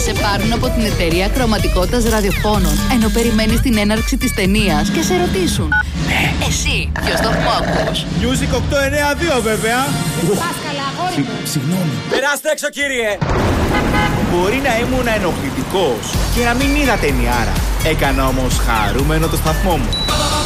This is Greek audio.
Σε πάρουν από την εταιρεία κρωματικότητας ραδιοφώνων, ενώ περιμένεις την έναρξη της ταινίας και σε ρωτήσουν: εσύ, ποιο σταθμό ακούς? Music 892 βέβαια. Πάσκαλα, αγόρι μου. Συγγνώμη. Περάστε έξω, κύριε. Μπορεί να ήμουν ενοχλητικός και να μην είδα ταινιάρα. Έκανα όμως χαρούμενο το σταθμό μου.